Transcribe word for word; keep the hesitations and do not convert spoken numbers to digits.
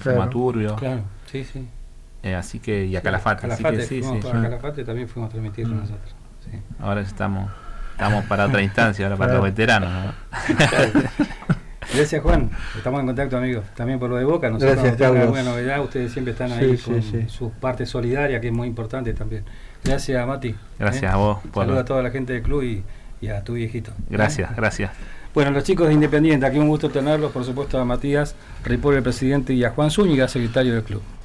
Enferma Claro. Turbio. Claro, sí, sí. Eh, así que, y a Calafate. Calafate, así que sí, fuimos sí. para Calafate, también fuimos a transmitirlo Mm. nosotros. Sí. Ahora estamos, estamos para otra instancia, ahora para los veteranos, ¿no? Gracias, Juan. Estamos en contacto, amigos. También por lo de Boca. Nosotros Gracias, no tenemos Carlos. alguna novedad. Ustedes siempre están Sí, ahí sí, con sí. su parte solidaria, que es muy importante también. Gracias, Mati. Gracias ¿eh? a vos. Por... Saludos a toda la gente del club y, y a tu viejito. Gracias, ¿eh? gracias. Bueno, los chicos de Independiente, aquí un gusto tenerlos. Por supuesto, a Matías Ripoll, el presidente, y a Juan Zúñiga, secretario del club.